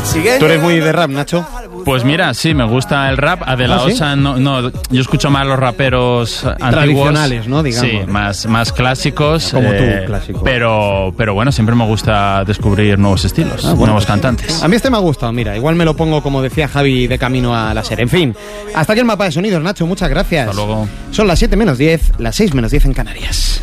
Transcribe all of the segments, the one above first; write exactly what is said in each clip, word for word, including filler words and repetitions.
¿Tú eres muy de rap, Nacho? Pues mira, sí, me gusta el rap. A De La ¿Ah, sí? Osa, no, no, yo escucho más los raperos antiguos. Tradicionales, ¿no? Digamos. Sí, más, más clásicos. Como tú, eh, clásico. Pero, pero bueno, siempre me gusta descubrir nuevos estilos, Ah, bueno, nuevos pues, cantantes. A mí este me ha gustado, mira, igual me lo pongo, como decía Javi, de camino a la serie. En fin, hasta aquí el mapa de sonidos, Nacho, muchas gracias. Hasta luego. Son las siete menos diez, las seis menos diez en Canarias.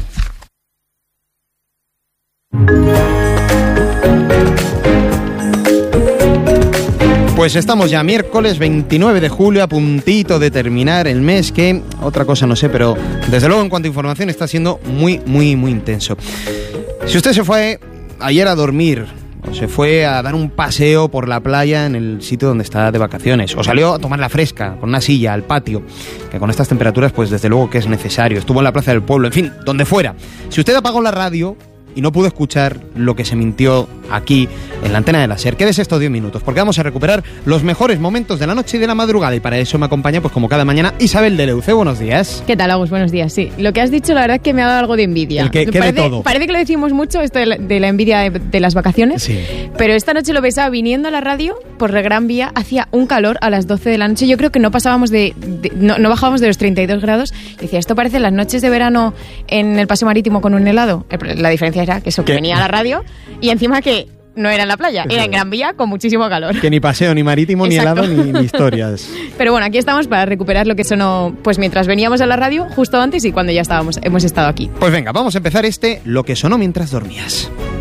Pues estamos ya miércoles veintinueve de julio, a puntito de terminar el mes que, otra cosa no sé, pero desde luego en cuanto a información está siendo muy, muy, muy intenso. Si usted se fue ayer a dormir, o se fue a dar un paseo por la playa en el sitio donde está de vacaciones, o salió a tomar la fresca con una silla al patio, que con estas temperaturas pues desde luego que es necesario, estuvo en la plaza del pueblo, en fin, donde fuera. Si usted apagó la radio y no pudo escuchar lo que se mintió aquí en la antena de la SER, quédese estos diez minutos, porque vamos a recuperar los mejores momentos de la noche y de la madrugada, y para eso me acompaña, pues como cada mañana, Isabel de Leuce. Buenos días. ¿Qué tal, Agus? Buenos días. Sí, lo que has dicho la verdad es que me ha dado algo de envidia. El que, que parece, de todo. Parece que lo decimos mucho, esto de la, de la envidia de, de las vacaciones, Sí. pero esta noche lo pensaba viniendo a la radio por la Gran Vía, hacía un calor a las doce de la noche, yo creo que no pasábamos de, de no, no bajábamos de los treinta y dos grados, y decía, esto parece las noches de verano en el paseo marítimo con un helado. La diferencia era que eso, que ¿Qué? venía a la radio y encima que no era en la playa, era en Gran Vía con muchísimo calor. Que ni paseo, ni marítimo, ni Exacto. helado, ni, ni historias. Pero bueno, aquí estamos para recuperar lo que sonó pues mientras veníamos a la radio, justo antes y cuando ya estábamos, hemos estado aquí. Pues venga, vamos a empezar este Lo que sonó mientras dormías.